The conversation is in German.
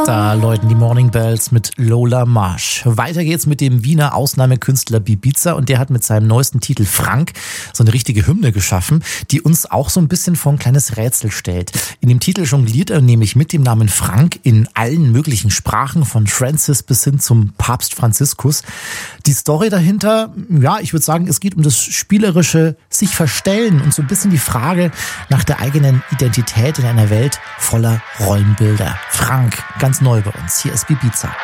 Da läuten die Morning Bells mit Lola Marsh. Weiter geht's mit dem Wiener Ausnahmekünstler Bibiza und der hat mit seinem neuesten Titel Frank so eine richtige Hymne geschaffen, die uns auch so ein bisschen vor ein kleines Rätsel stellt. In dem Titel jongliert er nämlich mit dem Namen Frank in allen möglichen Sprachen, von Francis bis hin zum Papst Franziskus. Die Story dahinter, ja, ich würde sagen, es geht um das spielerische sich verstellen und so ein bisschen die Frage nach der eigenen Identität in einer Welt voller Rollenbilder. Frank, ganz neu bei uns. Hier ist Bibiza.